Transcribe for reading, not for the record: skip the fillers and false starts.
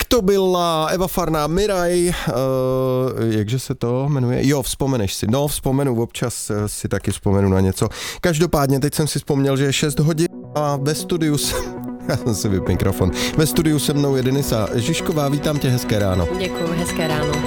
to byla Eva Farná, Miraj, jakže se to jmenuje? Jo, vzpomeneš si. No, vzpomenu, občas si taky vzpomenu na něco. Každopádně, teď jsem si vzpomněl, že je 6 hodin a ve studiu já jsem si vypl mikrofon. Ve studiu se mnou je Denisa Žižková, vítám tě, hezké ráno. Děkuju, hezké ráno.